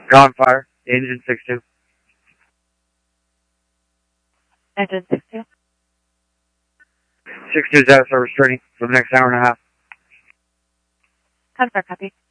Gone fire. Engine 6-2. Engine 6-2. 6-2's out of service training for the next hour and a half. Confirm, copy.